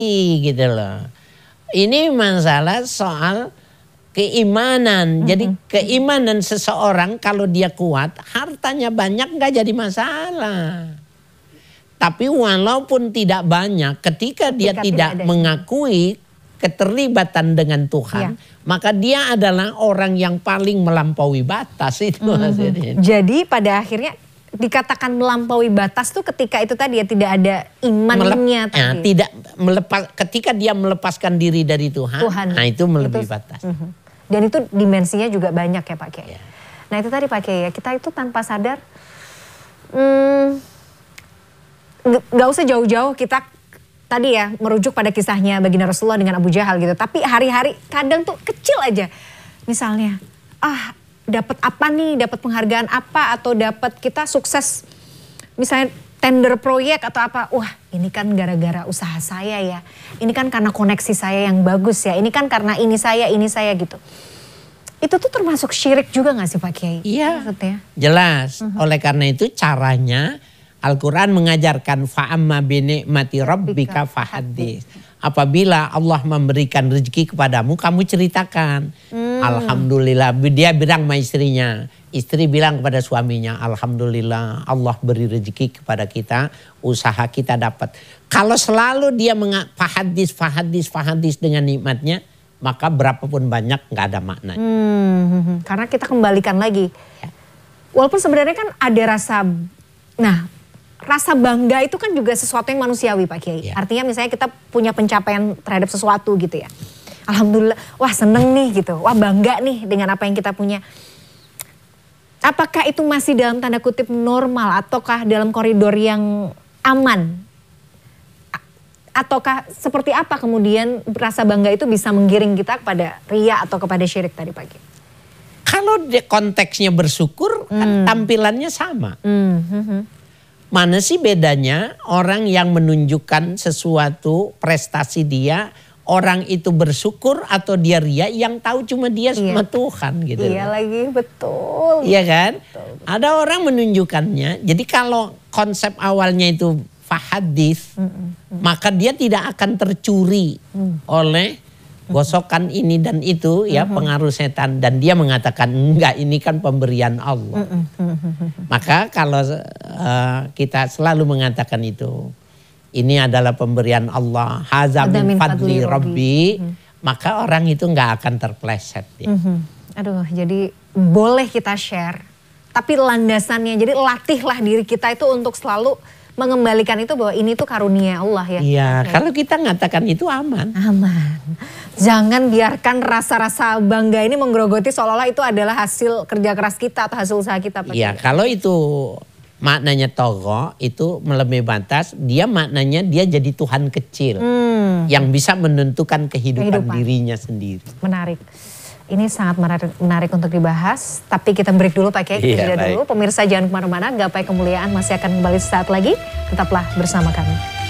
gitu loh. Ini masalah soal keimanan. Jadi keimanan seseorang kalau dia kuat, hartanya banyak nggak jadi masalah. Tapi walaupun tidak banyak, ketika dia tidak mengakui keterlibatan dengan Tuhan, maka dia adalah orang yang paling melampaui batas itu. Jadi pada akhirnya dikatakan melampaui batas tuh ketika itu tadi ya tidak ada imannya tadi. Tidak melepas, ketika dia melepaskan diri dari Tuhan, nah itu melebihi batas. Dan itu dimensinya juga banyak ya Pak Kiai. Nah itu tadi Pak Kiai ya, kita itu tanpa sadar gak usah jauh-jauh kita tadi ya merujuk pada kisahnya baginda Rasulullah dengan Abu Jahal gitu. Tapi hari-hari kadang tuh kecil aja. Misalnya, dapat apa nih, dapat penghargaan apa, atau dapat kita sukses misalnya tender proyek atau apa. Wah ini kan gara-gara usaha saya ya. Ini kan karena koneksi saya yang bagus ya. Ini kan karena ini saya gitu. Itu tuh termasuk syirik juga gak sih Pak Kiai? Iya, jelas. Oleh karena itu caranya Al-Quran mengajarkan fa'amma binikmati rabbika fahadis. Apabila Allah memberikan rezeki kepadamu, kamu ceritakan. Alhamdulillah, dia bilang sama istrinya. Istri bilang kepada suaminya, Alhamdulillah Allah beri rezeki kepada kita, usaha kita dapat. Kalau selalu dia fahadis dengan nikmatnya, maka berapapun banyak gak ada maknanya. Karena kita kembalikan lagi. Walaupun sebenarnya kan ada rasa bangga itu kan juga sesuatu yang manusiawi Pak Kiai. Artinya misalnya kita punya pencapaian terhadap sesuatu gitu ya. Alhamdulillah, wah seneng nih gitu. Wah bangga nih dengan apa yang kita punya. Apakah itu masih dalam tanda kutip normal ataukah dalam koridor yang aman? Ataukah seperti apa kemudian rasa bangga itu bisa menggiring kita kepada riya atau kepada syirik tadi Pak Kiai? Kalau konteksnya bersyukur kan tampilannya sama. Mana sih bedanya orang yang menunjukkan sesuatu prestasi dia, orang itu bersyukur atau dia riya, yang tahu cuma dia sama Tuhan gitu. Iya lagi, betul. Iya kan? Betul. Ada orang menunjukkannya, jadi kalau konsep awalnya itu fahadis, maka dia tidak akan tercuri oleh gosokan ini dan itu ya pengaruh setan, dan dia mengatakan enggak, ini kan pemberian Allah. Maka kalau kita selalu mengatakan itu, ini adalah pemberian Allah, haza min fadli rabbi, maka orang itu enggak akan terpleset ya. Aduh, jadi boleh kita share, tapi landasannya, jadi latihlah diri kita itu untuk selalu mengembalikan itu bahwa ini tuh karunia Allah ya. Iya, kalau kita mengatakan itu aman. Aman. Jangan biarkan rasa-rasa bangga ini menggerogoti seolah-olah itu adalah hasil kerja keras kita atau hasil usaha kita. Iya, kalau itu maknanya togo, itu melebihi batas, dia maknanya dia jadi Tuhan kecil. Yang bisa menentukan kehidupan dirinya sendiri. Menarik. Ini sangat menarik untuk dibahas, tapi kita break dulu Pak Kiai, kita jeda dulu. Pemirsa jangan kemana-mana, Gapai Kemuliaan masih akan kembali sesaat lagi, tetaplah bersama kami.